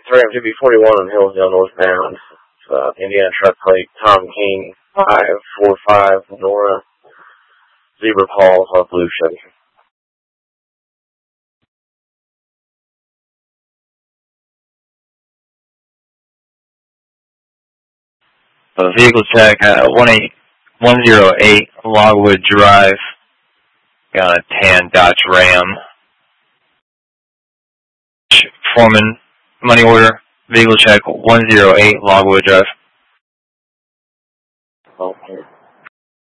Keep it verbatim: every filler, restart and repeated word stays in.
Ram two B forty-one on Hillsdale northbound. Uh, Indiana truck plate Tom King five four five Nora Zebra Paul South Lucian. Uh, vehicle check uh, one eight one zero eight Logwood Drive. Got a tan Dodge Ram. Foreman, money order. Vehicle check one zero eight Logwood Drive.